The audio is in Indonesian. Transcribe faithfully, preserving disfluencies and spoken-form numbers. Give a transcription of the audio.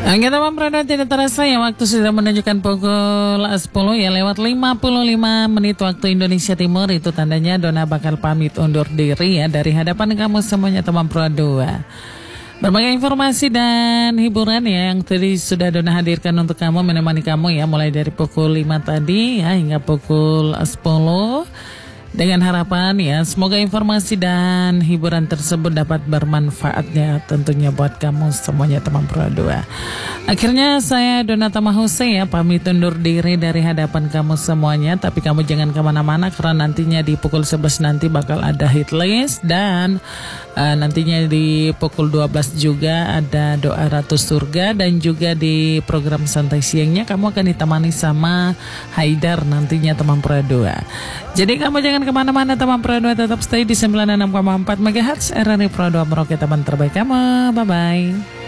Oke teman Prado, tidak terasa ya waktu sudah menunjukkan pukul sepuluh ya lewat lima puluh lima menit waktu Indonesia Timur. Itu tandanya Dona bakal pamit undur diri ya dari hadapan kamu semuanya teman Prado. Berbagai informasi dan hiburan ya yang tadi sudah Dona hadirkan untuk kamu, menemani kamu ya mulai dari pukul lima tadi ya hingga pukul sepuluh. Dengan harapan ya semoga informasi dan hiburan tersebut dapat bermanfaat ya tentunya buat kamu semuanya teman Pro dua. Akhirnya saya Donata Mahuse ya pamit undur diri dari hadapan kamu semuanya. Tapi kamu jangan kemana-mana karena nantinya di pukul sebelas nanti bakal ada hit list. Dan uh, nantinya di pukul dua belas juga ada doa Ratu Surga. Dan juga di program santai siangnya kamu akan ditemani sama Haidar nantinya teman Pro dua. Jadi kamu jangan kemana-mana teman Pro dua, tetap stay di sembilan puluh enam koma empat megahertz R R I Pro dua Merauke, teman terbaik kamu. Bye-bye.